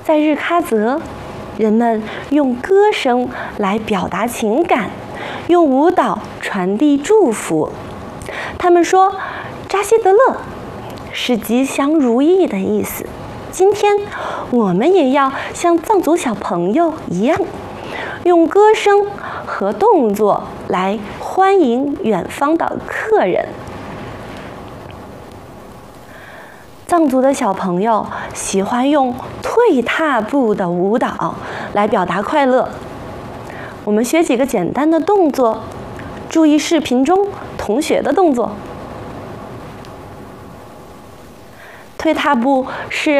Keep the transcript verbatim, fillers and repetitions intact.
在日喀则，人们用歌声来表达情感，用舞蹈传递祝福。他们说，扎西德勒是吉祥如意的意思。今天，我们也要像藏族小朋友一样，用歌声和动作来欢迎远方的客人。藏族的小朋友喜欢用退踏步的舞蹈来表达快乐。我们学几个简单的动作，注意视频中同学的动作。退踏步是